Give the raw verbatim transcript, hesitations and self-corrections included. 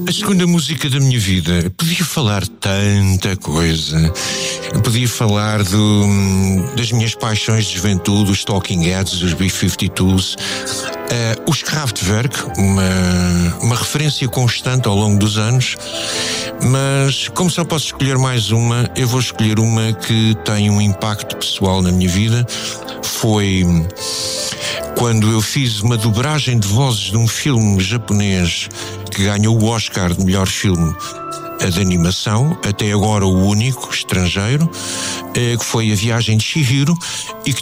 A segunda música da minha vida. Podia falar tanta coisa. Podia falar do, das minhas paixões de juventude, os Talking Heads, os B cinquenta e dois, uh, os Kraftwerk, uma, uma referência constante ao longo dos anos. Mas, como só posso escolher mais uma, eu vou escolher uma que tem um impacto pessoal na minha vida. Foi quando eu fiz uma dobragem de vozes de um filme japonês que ganhou o Oscar de melhor filme de animação, até agora o único estrangeiro, que foi A Viagem de Chihiro, e que